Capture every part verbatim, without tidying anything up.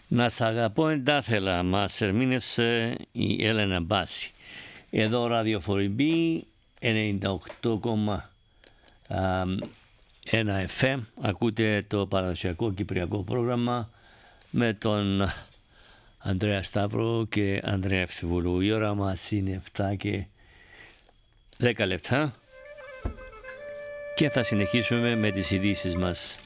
Να σ' αγαπώ εντάθελα, μας ερμήνευσε η Έλενα Μπάση. Εδώ ραδιοφορική ενενήντα οκτώ κόμμα ένα εφ εμ. Ακούτε το παραδοσιακό κυπριακό πρόγραμμα με τον Ανδρέα Σταύρο και Ανδρέα Ευθυβουλού. Η ώρα μας είναι επτά και δέκα λεπτά και θα συνεχίσουμε με τις ειδήσεις μας.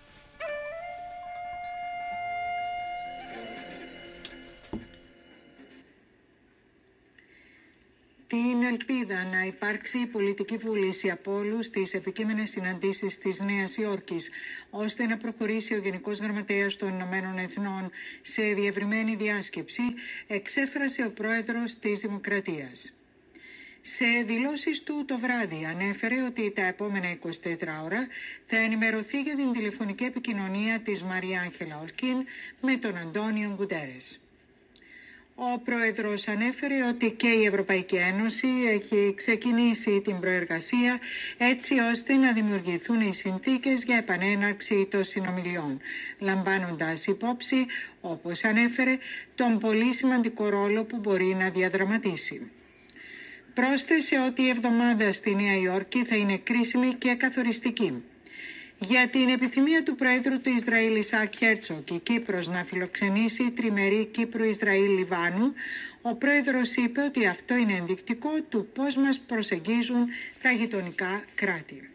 Την ελπίδα να υπάρξει πολιτική βούληση από όλους στις επικείμενες συναντήσεις της Νέας Υόρκης, ώστε να προχωρήσει ο Γενικός Γραμματέας των Ηνωμένων Εθνών σε διευρυμένη διάσκεψη, εξέφρασε ο Πρόεδρος της Δημοκρατίας. Σε δηλώσεις του το βράδυ ανέφερε ότι τα επόμενα είκοσι τέσσερις ώρα θα ενημερωθεί για την τηλεφωνική επικοινωνία της Μαρία Άγχελα Ολκίν με τον Αντώνιο Γκουντέρες. Ο Πρόεδρος ανέφερε ότι και η Ευρωπαϊκή Ένωση έχει ξεκινήσει την προεργασία έτσι ώστε να δημιουργηθούν οι συνθήκες για επανέναρξη των συνομιλιών, λαμβάνοντας υπόψη, όπως ανέφερε, τον πολύ σημαντικό ρόλο που μπορεί να διαδραματίσει. Πρόσθεσε ότι η εβδομάδα στη Νέα Υόρκη θα είναι κρίσιμη και καθοριστική. Για την επιθυμία του Προέδρου του Ισραήλ Ισαάκ Χέρτσοκ η Κύπρος να φιλοξενήσει τριμερή Κύπρου-Ισραήλ-Λιβάνου, ο Πρόεδρος είπε ότι αυτό είναι ενδεικτικό του πώς μας προσεγγίζουν τα γειτονικά κράτη.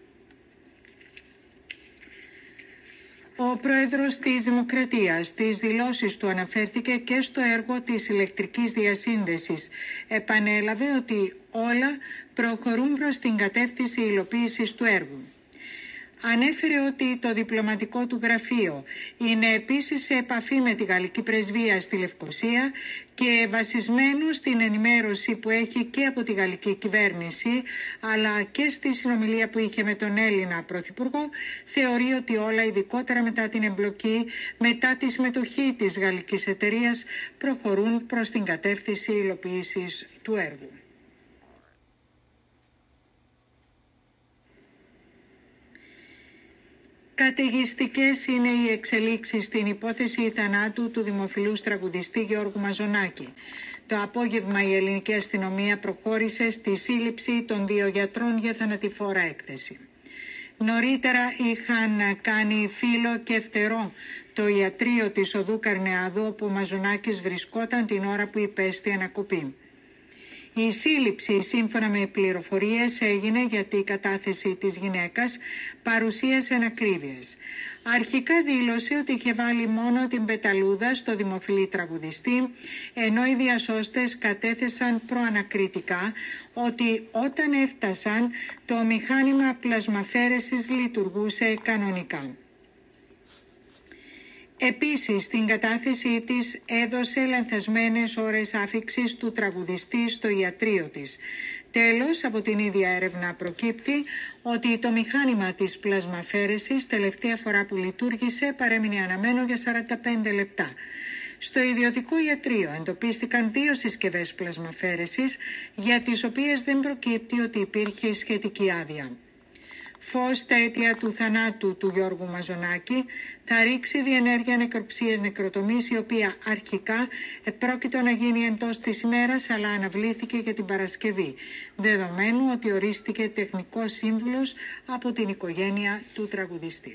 Ο Πρόεδρος της Δημοκρατίας στις δηλώσεις του αναφέρθηκε και στο έργο της ηλεκτρικής διασύνδεσης. Επανέλαβε ότι όλα προχωρούν προς την κατεύθυνση υλοποίησης του έργου. Ανέφερε ότι το διπλωματικό του γραφείο είναι επίσης σε επαφή με τη Γαλλική Πρεσβεία στη Λευκοσία και βασισμένο στην ενημέρωση που έχει και από τη γαλλική κυβέρνηση αλλά και στη συνομιλία που είχε με τον Έλληνα Πρωθυπουργό, θεωρεί ότι όλα, ειδικότερα μετά την εμπλοκή, μετά τη συμμετοχή της γαλλικής εταιρείας, προχωρούν προς την κατεύθυνση υλοποίησης του έργου. Καταιγιστικές είναι οι εξελίξεις στην υπόθεση θανάτου του δημοφιλούς τραγουδιστή Γιώργου Μαζονάκη. Το απόγευμα η ελληνική αστυνομία προχώρησε στη σύλληψη των δύο γιατρών για θανατηφόρα έκθεση. Νωρίτερα είχαν κάνει φύλλο και φτερό το ιατρείο της οδού Καρνεάδου, όπου ο Μαζονάκης βρισκόταν την ώρα που υπέστη ανακοπή. Η σύλληψη, σύμφωνα με πληροφορίες, έγινε γιατί η κατάθεση της γυναίκας παρουσίασε ανακρίβειες. Αρχικά δήλωσε ότι είχε βάλει μόνο την πεταλούδα στο δημοφιλή τραγουδιστή, ενώ οι διασώστες κατέθεσαν προανακριτικά ότι όταν έφτασαν το μηχάνημα πλασμαφέρεσης λειτουργούσε κανονικά. Επίσης, στην κατάθεσή της έδωσε λανθασμένες ώρες άφιξης του τραγουδιστή στο ιατρείο της. Τέλος, από την ίδια έρευνα προκύπτει ότι το μηχάνημα της πλασμαφέρεσης τελευταία φορά που λειτουργήσε παρέμεινε αναμένο για σαράντα πέντε λεπτά. Στο ιδιωτικό ιατρείο εντοπίστηκαν δύο συσκευές πλασμαφέρεσης για τις οποίες δεν προκύπτει ότι υπήρχε σχετική άδεια. Φως στα αίτια του θανάτου του Γιώργου Μαζονάκη θα ρίξει διενέργεια νεκροψίας νεκροτομής, η οποία αρχικά επρόκειτο να γίνει εντός της ημέρας, αλλά αναβλήθηκε για την Παρασκευή, δεδομένου ότι ορίστηκε τεχνικός σύμβουλος από την οικογένεια του τραγουδιστή.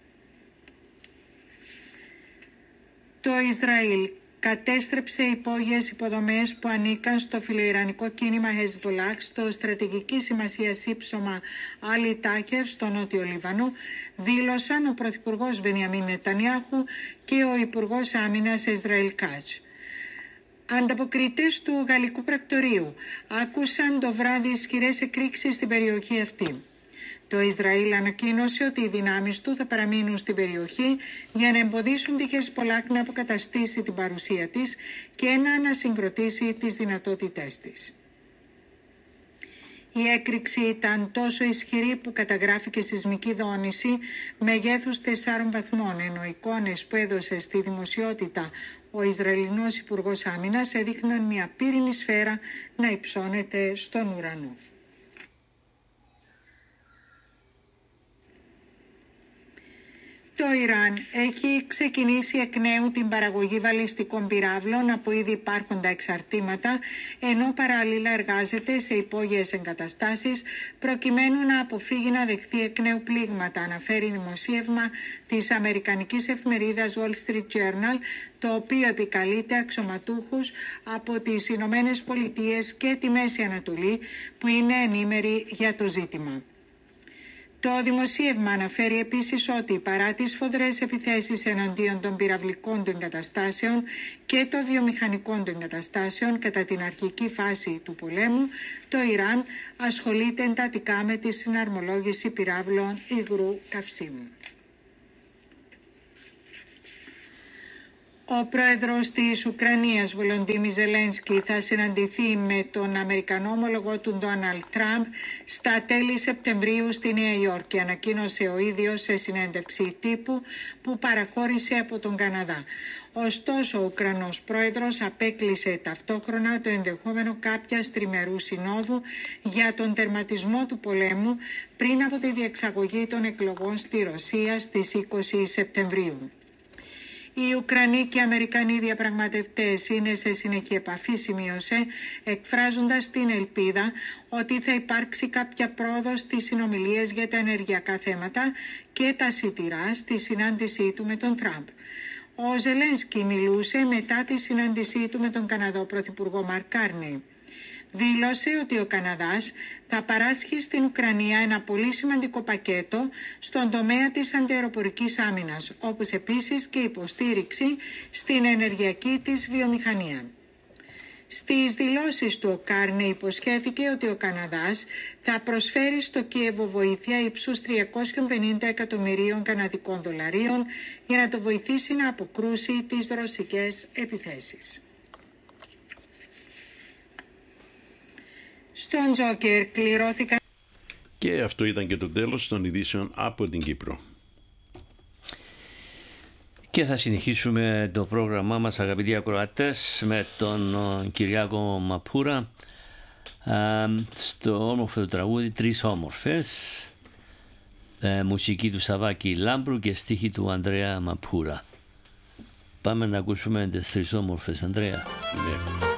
Το Ισραήλ κατέστρεψε υπόγειες υποδομές που ανήκαν στο φιλοϊρανικό κίνημα Hezbollah στο στρατηγική σημασία σύψωμα Άλλη Τάχερ στο Νότιο Λίβανο, δήλωσαν ο Πρωθυπουργός Μπενιαμίν Νετανιάχου και ο Υπουργός Άμυνας Ισραήλ Κάτς. Ανταποκριτές του γαλλικού πρακτορείου άκουσαν το βράδυ ισχυρές εκρήξεις στην περιοχή αυτή. Το Ισραήλ ανακοίνωσε ότι οι δυνάμεις του θα παραμείνουν στην περιοχή για να εμποδίσουν τη Hezbollah να αποκαταστήσει την παρουσία της και να ανασυγκροτήσει τις δυνατότητές της. Η έκρηξη ήταν τόσο ισχυρή που καταγράφηκε σεισμική δόνηση μεγέθους τεσσάρων βαθμών, ενώ εικόνες που έδωσε στη δημοσιότητα ο Ισραηλινός Υπουργός Άμυνας έδειχναν μια πύρινη σφαίρα να υψώνεται στον ουρανό. Το Ιράν έχει ξεκινήσει εκ νέου την παραγωγή βαλιστικών πυράβλων από ήδη υπάρχοντα εξαρτήματα, ενώ παράλληλα εργάζεται σε υπόγειες εγκαταστάσεις προκειμένου να αποφύγει να δεχθεί εκ νέου πλήγματα, αναφέρει δημοσίευμα της αμερικανικής εφημερίδας Wall Street Journal, το οποίο επικαλείται αξιωματούχους από τις Ηνωμένες Πολιτείες και τη Μέση Ανατολή που είναι ενήμεροι για το ζήτημα. Το δημοσίευμα αναφέρει επίσης ότι παρά τις σφοδρές επιθέσεις εναντίον των πυραυλικών του εγκαταστάσεων και των βιομηχανικών του εγκαταστάσεων κατά την αρχική φάση του πολέμου, το Ιράν ασχολείται εντατικά με τη συναρμολόγηση πυράβλων υγρού καυσίμου. Ο πρόεδρος της Ουκρανίας, Βολοντίμιρ Ζελένσκι, θα συναντηθεί με τον Αμερικανό ομολογό του Ντόναλντ Τραμπ στα τέλη Σεπτεμβρίου στη Νέα Υόρκη, ανακοίνωσε ο ίδιος σε συνέντευξη τύπου που παραχώρησε από τον Καναδά. Ωστόσο, ο Ουκρανός πρόεδρος απέκλεισε ταυτόχρονα το ενδεχόμενο κάποιας τριμερού συνόδου για τον τερματισμό του πολέμου πριν από τη διεξαγωγή των εκλογών στη Ρωσία στις είκοσι Σεπτεμβρίου. Οι Ουκρανοί και οι Αμερικανοί διαπραγματευτές είναι σε συνεχή επαφή, σημείωσε, εκφράζοντας την ελπίδα ότι θα υπάρξει κάποια πρόοδος στις συνομιλίες για τα ενεργειακά θέματα και τα σιτηρά στη συνάντησή του με τον Τραμπ. Ο Ζελένσκι μιλούσε μετά τη συνάντησή του με τον Καναδό Πρωθυπουργό Μαρκ Κάρνεϊ. Δήλωσε ότι ο Καναδάς θα παράσχει στην Ουκρανία ένα πολύ σημαντικό πακέτο στον τομέα της αντιαεροπορικής άμυνας, όπως επίσης και υποστήριξη στην ενεργειακή της βιομηχανία. Στις δηλώσεις του, ο Κάρνεϊ υποσχέθηκε ότι ο Καναδάς θα προσφέρει στο Κίεβο βοήθεια ύψους τριακόσια πενήντα εκατομμυρίων καναδικών δολαρίων για να το βοηθήσει να αποκρούσει τις ρωσικές επιθέσεις. Στον Τζόκερ κληρώθηκαν... Και αυτό ήταν και το τέλος των ειδήσεων από την Κύπρο. Και θα συνεχίσουμε το πρόγραμμά μας, αγαπητοί ακροατές, με τον Κυριάκο Μαπούρα στο όμορφο του τραγούδι «Τρεις όμορφες», μουσική του Σαββάκη Λάμπρου και στίχη του Ανδρέα Μαπούρα. Πάμε να ακούσουμε τις τρεις όμορφες, Ανδρέα. Ναι.